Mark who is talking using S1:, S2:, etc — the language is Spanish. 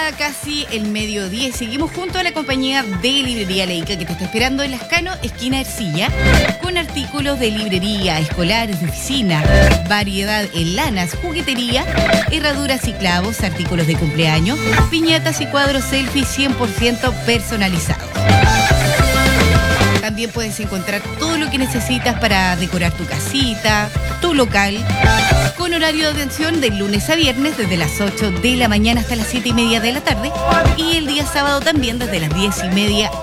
S1: Ya casi el mediodía y seguimos junto a la compañía de Librería Leica que te está esperando en Lascano, esquina Ercilla, con artículos de librería, escolares, de oficina, variedad en lanas, juguetería, herraduras y clavos, artículos de cumpleaños, piñatas y cuadros selfie 100% personalizados. También puedes encontrar todo lo que necesitas para decorar tu casita, tu local, con horario de atención de lunes a viernes desde las 8 de la mañana hasta las 7:30 de la tarde y el día sábado también desde las 10:30